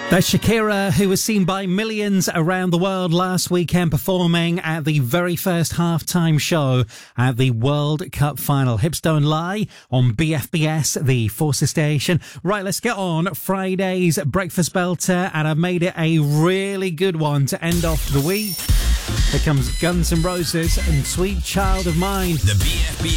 That's Shakira, who was seen by millions around the world last weekend performing at the very first halftime show at the World Cup final. Hips Don't Lie on BFBS, the Forces station. Right, let's get on Friday's Breakfast Belter, and I've made it a really good one to end off the week. Here comes Guns N' Roses and Sweet Child of Mine. The BFBS